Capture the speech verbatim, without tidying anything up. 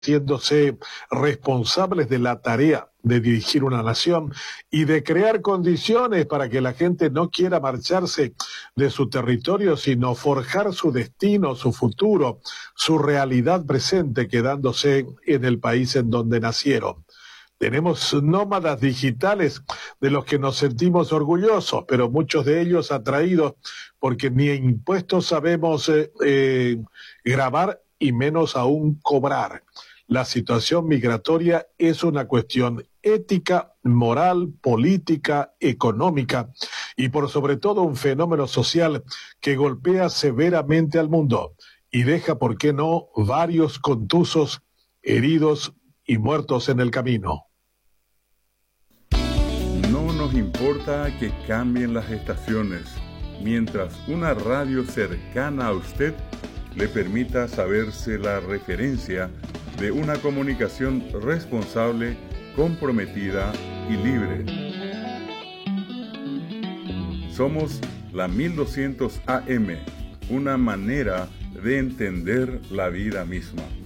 siéndose responsables de la tarea de dirigir una nación y de crear condiciones para que la gente no quiera marcharse de su territorio, sino forjar su destino, su futuro, su realidad presente, quedándose en el país en donde nacieron. Tenemos nómadas digitales de los que nos sentimos orgullosos, pero muchos de ellos atraídos porque ni impuestos sabemos eh, eh, grabar y menos aún cobrar. La situación migratoria es una cuestión ética, moral, política, económica y por sobre todo un fenómeno social que golpea severamente al mundo y deja, ¿por qué no?, varios contusos, heridos y muertos en el camino. No nos importa que cambien las estaciones, mientras una radio cercana a usted le permita saberse la referencia de una comunicación responsable, comprometida y libre. Somos la mil doscientos A M, una manera de entender la vida misma.